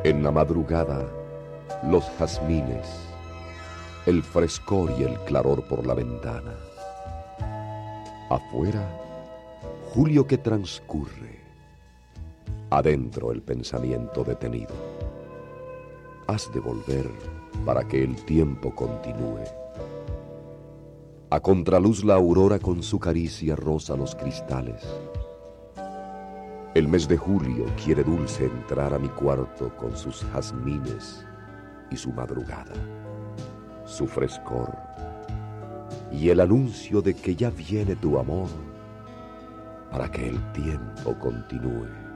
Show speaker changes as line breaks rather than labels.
En la madrugada, los jazmines, el frescor y el claror por la ventana. Afuera, julio que transcurre. Adentro el pensamiento detenido. Has de volver para que el tiempo continúe. A contraluz la aurora con su caricia roza los cristales. El mes de julio quiere dulce entrar a mi cuarto con sus jazmines y su madrugada, su frescor y el anuncio de que ya viene tu amor para que el tiempo continúe.